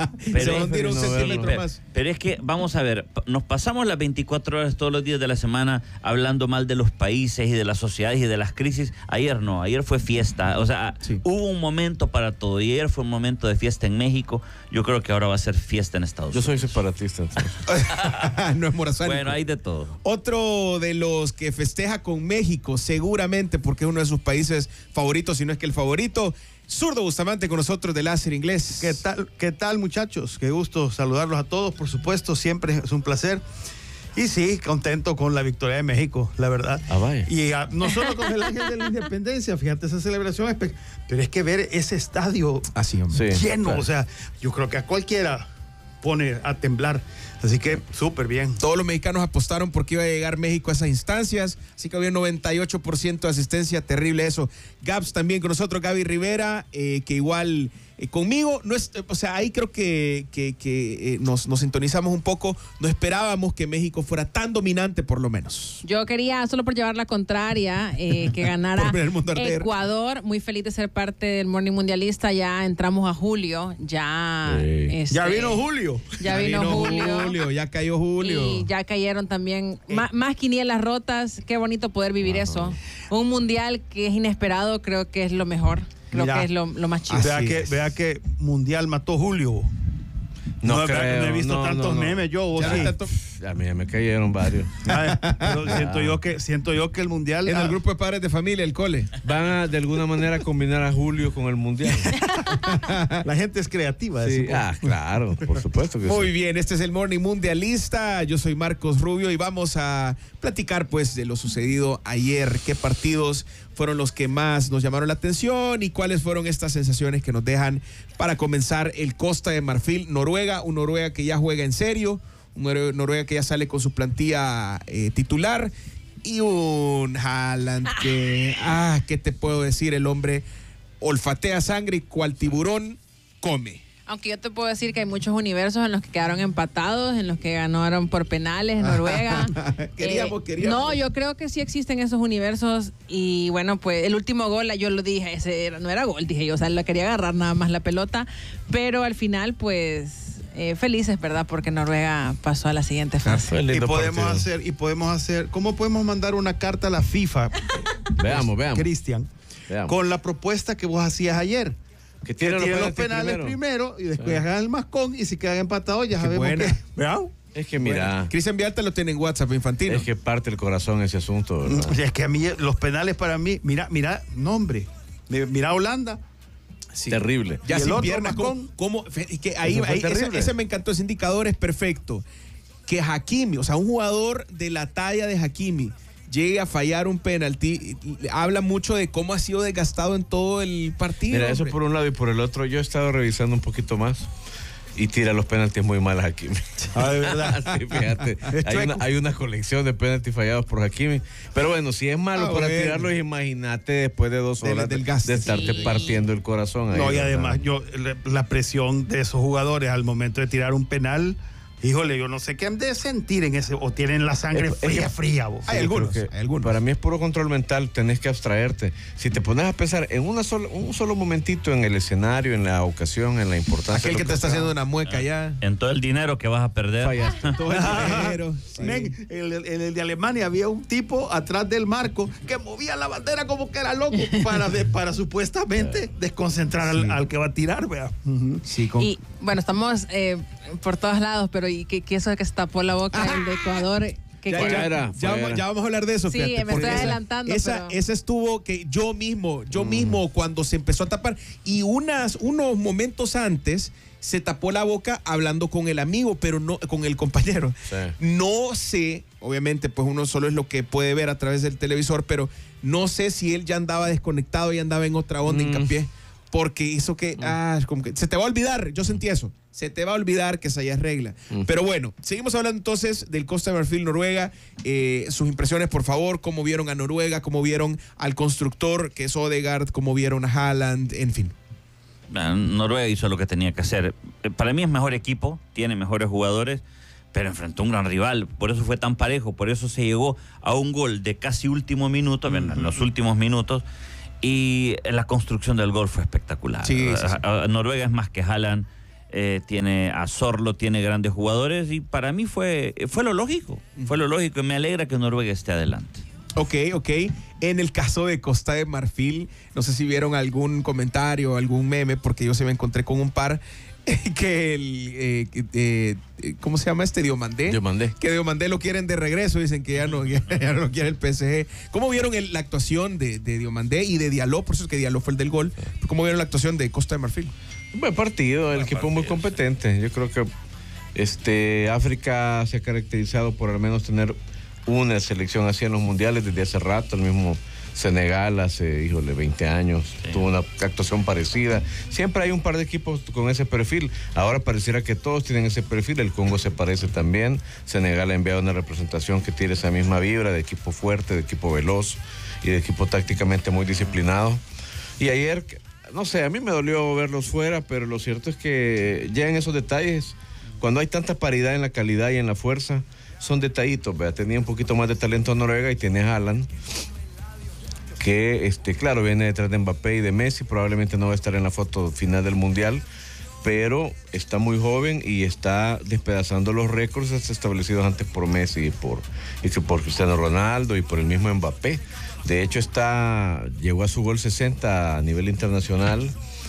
Pero, se hundir un centímetro más. Pero es que, vamos a ver, nos pasamos las 24 horas todos los días de la semana hablando mal de los países y de las sociedades y de las crisis. Ayer no, ayer fue fiesta. O sea, hubo un momento para todo. Y ayer fue un momento de fiesta en México. Yo creo que ahora va a ser fiesta en Estados Unidos. Yo soy separatista. No es morazánico. Bueno, hay de todo. Otro de los que festeja con México, seguramente porque es uno de sus países favoritos, si no es que el favorito. Zurdo Bustamante con nosotros de Láser Inglés. ¿Qué tal, muchachos? Qué gusto saludarlos a todos, por supuesto, siempre es un placer. Y sí, contento con la victoria de México, la verdad. Ah, vaya. Y no solo con el Ángel de la Independencia, fíjate, esa celebración, pero es que ver ese estadio así, hombre, lleno, claro. O sea, yo creo que a cualquiera pone a temblar. Así que súper bien. Todos los mexicanos apostaron porque iba a llegar México a esas instancias, así que había 98% de asistencia, terrible eso. Gabs también con nosotros, Gaby Rivera, que igual conmigo, no es, o sea, ahí creo que nos sintonizamos un poco, no esperábamos que México fuera tan dominante por lo menos. Yo quería, solo por llevar la contraria, que ganara Ecuador, muy feliz de ser parte del Morning Mundialista, ya entramos a julio, ya... Sí. Ya vino Julio. Ya vino Julio. Ya cayó Julio. Y ya cayeron también más quinielas rotas. Qué bonito poder vivir eso. Un mundial que es inesperado, creo que es lo mejor. Creo que es lo más chido. Vea que Mundial mató Julio. No he visto tantos memes yo. A mí me cayeron varios. Pero siento yo que el Mundial... En el grupo de padres de familia, el cole. Van a, de alguna manera, combinar a Julio con el Mundial. La gente es creativa. Sí, claro, por supuesto que Muy sí. bien, este es el Morning Mundialista. Yo soy Marcos Rubio y vamos a platicar pues de lo sucedido ayer. ¿Qué partidos fueron los que más nos llamaron la atención y cuáles fueron estas sensaciones que nos dejan para comenzar el Costa de Marfil, Noruega, un Noruega que ya juega en serio, un Noruega que ya sale con su plantilla titular y un Haaland que, ¿qué te puedo decir? El hombre olfatea sangre y cual tiburón come. Aunque yo te puedo decir que hay muchos universos en los que quedaron empatados, en los que ganaron por penales en Noruega. Queríamos. No, yo creo que sí existen esos universos y bueno, pues el último gol, yo lo dije, no era gol, dije yo, o sea, la quería agarrar nada más la pelota, pero al final pues felices, ¿verdad? Porque Noruega pasó a la siguiente fase. Y podemos hacer, ¿cómo podemos mandar una carta a la FIFA? Veamos. Cristian, con la propuesta que vos hacías ayer. Que tiren los penales primero y después hagan el mascón y si quedan empatados ya sabemos que... Veamos. Es que mira... Cristian Vialta lo tiene en WhatsApp Infantino. Es que parte el corazón ese asunto, ¿verdad? Es que a mí los penales para mí, mira, nombre, mira Holanda. Sí. Terrible. Ya sin piernas, ¿cómo? Que ahí ese me encantó, ese indicador es perfecto. Que Hakimi, o sea, un jugador de la talla de Hakimi llegue a fallar un penalti, habla mucho de cómo ha sido desgastado en todo el partido. Mira, eso por un lado y por el otro, yo he estado revisando un poquito más y tira los penaltis muy mal a Hakimi. De verdad. Sí, fíjate. Hay una colección de penaltis fallados por Hakimi. Pero bueno, si es malo para tirarlos, imagínate después de 2 horas de estarte partiendo el corazón. No, y además, la presión de esos jugadores al momento de tirar un penal. Híjole, yo no sé qué han de sentir en ese, o tienen la sangre fría. Vos. Hay algunos. Para mí es puro control mental, tenés que abstraerte. Si te pones a pensar en un solo momentito en el escenario, en la ocasión, en la importancia. Aquel que te está haciendo una mueca ya. En todo el dinero que vas a perder. Fallaste. Todo el dinero. Sí. En el de Alemania había un tipo atrás del marco que movía la bandera como que era loco para supuestamente desconcentrar al que va a tirar, vea. Sí, Y bueno, estamos por todos lados, pero y que eso que se tapó la boca el de Ecuador. Ya vamos a hablar de eso. Sí, fíjate, me estoy adelantando. Esa estuvo que yo mismo cuando se empezó a tapar y unos momentos antes se tapó la boca hablando con el amigo, pero no con el compañero. Sí. No sé, obviamente, pues uno solo es lo que puede ver a través del televisor, pero no sé si él ya andaba desconectado y andaba en otra onda, hincapié. Porque hizo que, como que se te va a olvidar, yo sentí eso, se te va a olvidar que esa ya es regla. Pero bueno, seguimos hablando entonces del Costa de Marfil, Noruega. Sus impresiones, por favor, cómo vieron a Noruega, cómo vieron al constructor, que es Odegaard, cómo vieron a Haaland, en fin. Noruega hizo lo que tenía que hacer. Para mí es mejor equipo, tiene mejores jugadores, pero enfrentó a un gran rival, por eso fue tan parejo, por eso se llegó a un gol de casi último minuto, en los últimos minutos. Y la construcción del gol fue espectacular. Sí. Noruega es más que Haaland. tiene a Sorlo, tiene grandes jugadores y para mí fue lo lógico, y me alegra que Noruega esté adelante. Ok. En el caso de Costa de Marfil, no sé si vieron algún comentario, algún meme, porque yo se me encontré con un par que ¿cómo se llama este? Diomandé. Que Diomandé lo quieren de regreso, dicen que ya no quiere el PSG. ¿Cómo vieron la actuación de Diomandé y de Diallo? Por eso es que Diallo fue el del gol. ¿Cómo vieron la actuación de Costa de Marfil? Un buen partido, el equipo muy competente. Yo creo que África se ha caracterizado por al menos tener una selección así en los mundiales desde hace rato. El mismo Senegal hace, 20 años, tuvo una actuación parecida. Siempre hay un par de equipos con ese perfil. Ahora pareciera que todos tienen ese perfil. El Congo se parece también. Senegal ha enviado una representación que tiene esa misma vibra de equipo fuerte, de equipo veloz y de equipo tácticamente muy disciplinado. Y ayer, no sé, a mí me dolió verlos fuera, pero lo cierto es que ya en esos detalles, cuando hay tanta paridad en la calidad y en la fuerza, son detallitos. Tenía un poquito más de talento Noruega y tiene Haaland, que claro, viene detrás de Mbappé y de Messi, probablemente no va a estar en la foto final del Mundial, pero está muy joven y está despedazando los récords establecidos antes por Messi y por Cristiano Ronaldo y por el mismo Mbappé. De hecho, llegó a su gol 60 a nivel internacional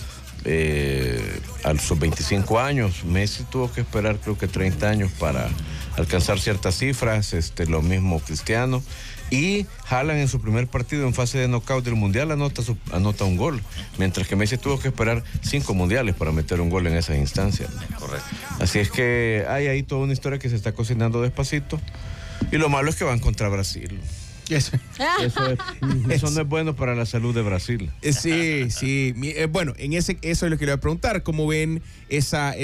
a sus 25 años. Messi tuvo que esperar creo que 30 años para alcanzar ciertas cifras, lo mismo Cristiano. Y Haaland en su primer partido en fase de knockout del Mundial anota un gol, mientras que Messi tuvo que esperar 5 mundiales para meter un gol en esas instancias. Correcto. Así es que hay ahí toda una historia que se está cocinando despacito, y lo malo es que van contra Brasil. Eso no es bueno para la salud de Brasil. Sí. Bueno, eso es lo que le voy a preguntar. ¿Cómo ven esa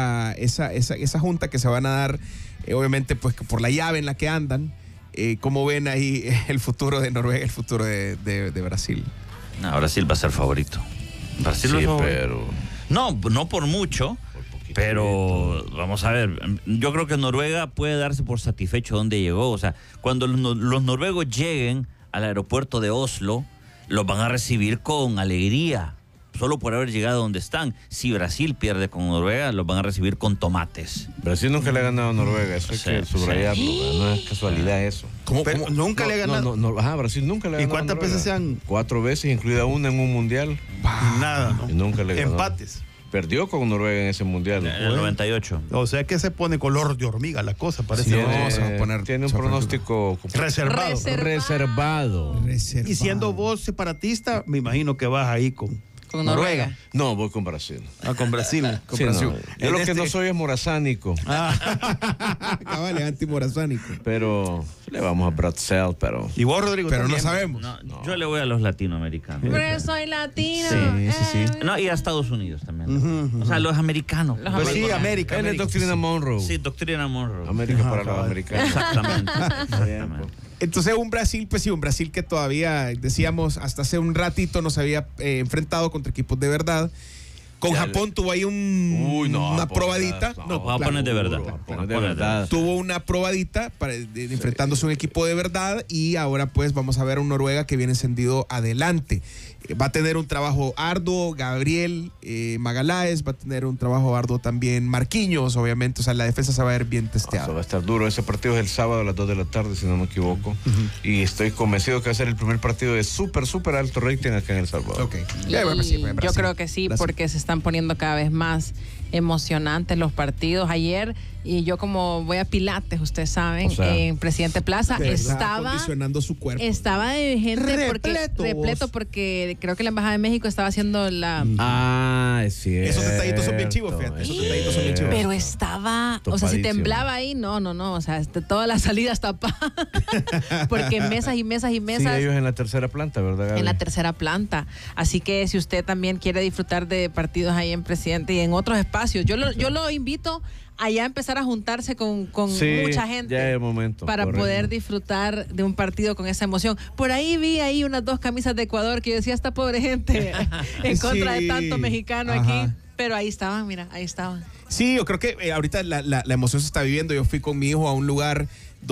junta que se van a dar, obviamente, pues por la llave en la que andan? ¿Cómo ven ahí el futuro de Noruega, el futuro de Brasil? No, Brasil va a ser favorito. Brasil sí, es favorito. Pero... No por mucho, pero vamos a ver. Yo creo que Noruega puede darse por satisfecho donde llegó. O sea, cuando los noruegos lleguen al aeropuerto de Oslo, los van a recibir con alegría, solo por haber llegado donde están. Si Brasil pierde con Noruega, los van a recibir con tomates. Brasil nunca le ha ganado a Noruega, eso hay que subrayarlo, no es casualidad eso. ¿Cómo? Nunca le ha ganado. Brasil nunca le ha ganado. ¿Y cuántas veces se han? 4 veces, incluida una en un mundial. Nada, ¿no? Y nunca le ganó. Empates. Perdió con Noruega en ese mundial. En el 98. O sea que se pone color de hormiga la cosa, parece. Tiene un pronóstico reservado. Y siendo vos separatista, me imagino que vas ahí con Noruega. No, voy con Brasil. Con Brasil. Sí, Brasil. No. Yo lo que no soy es morazánico. Cabal, anti-morazánico. Pero le vamos a Brasil, pero... ¿Y vos, Rodrigo? Pero también. no sabemos. No. Yo le voy a los latinoamericanos. Pero soy latino. Sí. No, y a Estados Unidos también. O sea, los americanos. Pues sí, América. Él es doctrina Monroe. Sí, doctrina Monroe. América para los americanos. Exactamente. Entonces un Brasil que todavía, decíamos, hasta hace un ratito nos había enfrentado contra equipos de verdad. Con Japón tuvo ahí una probadita. Japón es de verdad. Tuvo una probadita enfrentándose a un equipo de verdad, y ahora pues vamos a ver a un Noruega que viene encendido adelante. Va a tener un trabajo arduo Gabriel Magaláes, va a tener un trabajo arduo también Marquinhos, obviamente. O sea, la defensa se va a ver bien testeada. Eso va a estar duro. Ese partido es el sábado a las 2 de la tarde, si no me equivoco. Y estoy convencido que va a ser el primer partido de súper alto rating acá en El Salvador. Okay. Yo creo que sí, porque se están poniendo cada vez más emocionantes los partidos. Ayer, y yo como voy a Pilates, ustedes saben, en Presidente Plaza estaba acondicionando su cuerpo. Estaba de gente repleto porque creo que la Embajada de México estaba haciendo la... es cierto. Esos detallitos son bien chivos, fíjate. Pero estaba, o sea, si temblaba ahí, no, o sea, todas las salidas tapadas. Porque mesas y mesas. Sí, ellos en la tercera planta, ¿verdad, Gaby? En la tercera planta. Así que si usted también quiere disfrutar de partidos ahí en Presidente y en otros espacios, yo lo invito allá a empezar a juntarse con mucha gente, ya es el momento, para poder disfrutar de un partido con esa emoción. Por ahí vi unas 2 camisas de Ecuador que yo decía, esta pobre gente en contra de tanto mexicano aquí. Pero ahí estaban, mira, ahí estaban. Sí, yo creo que ahorita la emoción se está viviendo. Yo fui con mi hijo a un lugar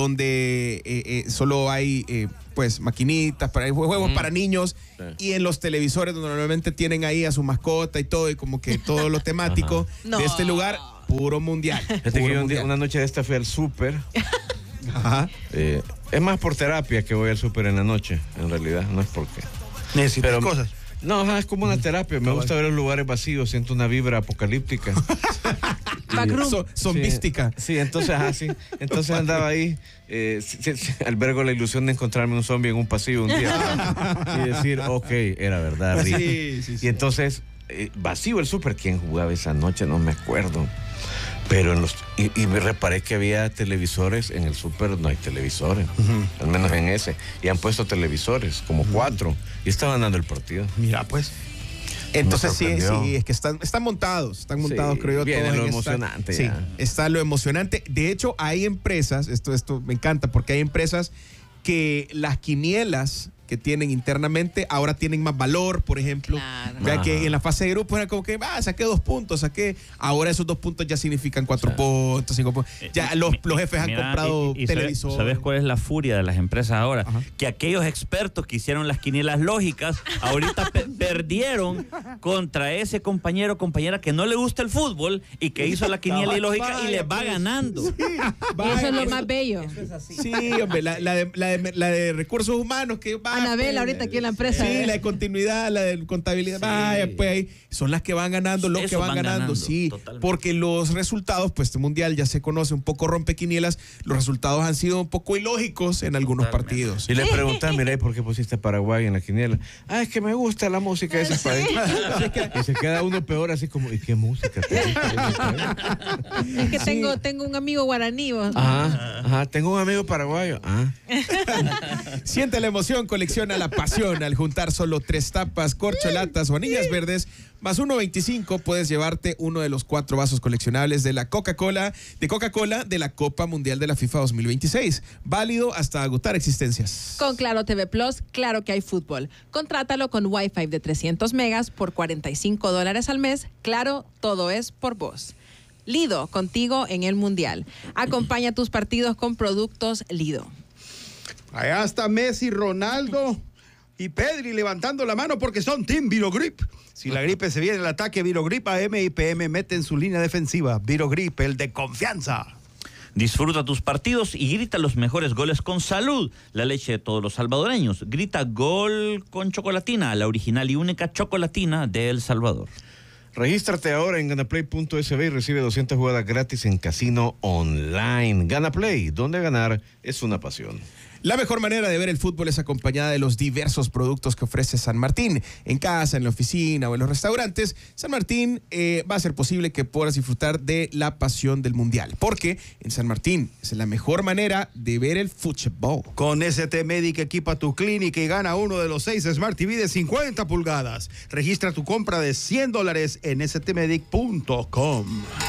donde solo hay pues maquinitas, juegos para niños, y en los televisores donde normalmente tienen ahí a su mascota y todo, y como que todo lo temático de este lugar, puro mundial. Una noche de esta fui al súper. Ajá. Es más por terapia que voy al súper en la noche, en realidad, no es porque necesitas cosas. No, es como una terapia. Me gusta ver los lugares vacíos, siento una vibra apocalíptica. Zombística. Sí, entonces andaba ahí, albergo la ilusión de encontrarme un zombie en un pasillo un día y decir, ok, era verdad. Sí. Y entonces, vacío el súper. ¿Quién jugaba esa noche? No me acuerdo. Pero y me reparé que había televisores en el súper, no hay televisores, al menos en ese. Y han puesto televisores, como 4, y estaban dando el partido. Mira, pues. Entonces sí, es que están montados, creo yo. Viene lo emocionante. Sí, está lo emocionante. De hecho, hay empresas, esto me encanta, porque hay empresas que las quinielas que tienen internamente ahora tienen más valor, por ejemplo. Claro. Ya que en la fase de grupos era como que, saqué 2 puntos, ahora esos 2 puntos ya significan 4 puntos, 5 puntos. Ya los jefes han comprado televisores. ¿Sabes cuál es la furia de las empresas ahora? Ajá. Que aquellos expertos que hicieron las quinielas lógicas, ahorita perdieron contra ese compañero o compañera que no le gusta el fútbol y que hizo la quiniela ilógica y les va ganando. Sí, y eso es lo más bello. Eso es así. Sí, hombre, la de recursos humanos que va. Anabel, ahorita aquí en la empresa. Sí, la de continuidad, la de contabilidad, pues ahí son las que van ganando, los que van ganando, sí, totalmente. Porque los resultados, pues este mundial ya se conoce un poco rompequinielas, los resultados han sido un poco ilógicos en algunos partidos. Y le preguntan, mira, ¿y por qué pusiste Paraguay en la quiniela? Es que me gusta la música de ese país. Y se queda uno peor así como, ¿y qué música? Es que tengo un amigo guaraní. Ajá, tengo un amigo paraguayo. Siente la emoción, colecciona la pasión al juntar solo 3 tapas, corcholatas o anillas verdes más 1.25 puedes llevarte uno de los 4 vasos coleccionables de Coca-Cola de la Copa Mundial de la FIFA 2026, válido hasta agotar existencias. Con Claro TV Plus, claro que hay fútbol. Contrátalo con Wi-Fi de 300 megas por $45 al mes. Claro, todo es por vos. Lido, contigo en el Mundial. Acompaña tus partidos con productos Lido. Allá está Messi, Ronaldo y Pedri levantando la mano porque son Team Virogrip. Si la gripe se viene al ataque, Virogrip AM y PM mete en su línea defensiva. Virogrip, el de confianza. Disfruta tus partidos y grita los mejores goles con Salud, la leche de todos los salvadoreños. Grita gol con Chocolatina, la original y única chocolatina de El Salvador. Regístrate ahora en ganaplay.sb y recibe 200 jugadas gratis en casino online. Ganaplay, donde ganar es una pasión. La mejor manera de ver el fútbol es acompañada de los diversos productos que ofrece San Martín. En casa, en la oficina o en los restaurantes, San Martín va a hacer posible que puedas disfrutar de la pasión del Mundial. Porque en San Martín es la mejor manera de ver el fútbol. Con ST Medic equipa tu clínica y gana uno de los 6 Smart TV de 50 pulgadas. Registra tu compra de $100 en stmedic.com.